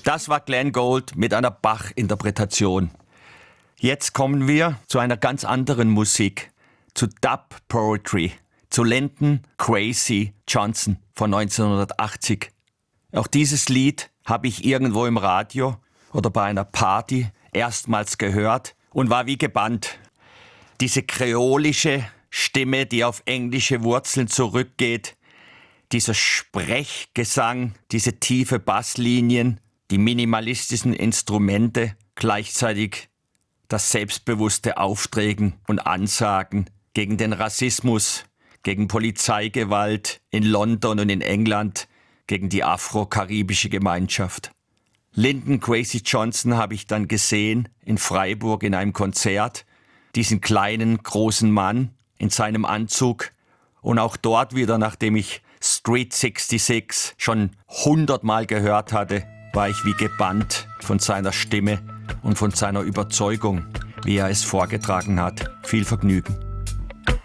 Das war Glenn Gould mit einer Bach-Interpretation. Jetzt kommen wir zu einer ganz anderen Musik, zu Dub Poetry, zu Linton Kwesi Johnson von 1980. Auch dieses Lied habe ich irgendwo im Radio oder bei einer Party erstmals gehört und war wie gebannt. Diese kreolische Stimme, die auf englische Wurzeln zurückgeht, dieser Sprechgesang, diese tiefe Basslinien, die minimalistischen Instrumente, gleichzeitig das selbstbewusste Auftreten und Ansagen gegen den Rassismus, gegen Polizeigewalt in London und in England, gegen die afro-karibische Gemeinschaft. Linton Kwesi Johnson habe ich dann gesehen in Freiburg in einem Konzert, diesen kleinen, großen Mann in seinem Anzug und auch dort wieder, nachdem ich Street 66 schon 100-mal gehört hatte, war ich wie gebannt von seiner Stimme und von seiner Überzeugung, wie er es vorgetragen hat. Viel Vergnügen.